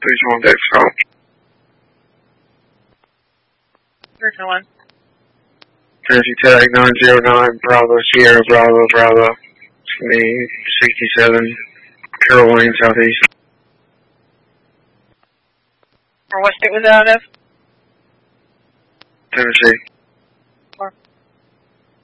Please hold that stop. There's no one. Tennessee Tag 909 Bravo Sierra Bravo Bravo. It's me, 67 Carroll Lane Southeast. Or what state was that out of? Tennessee.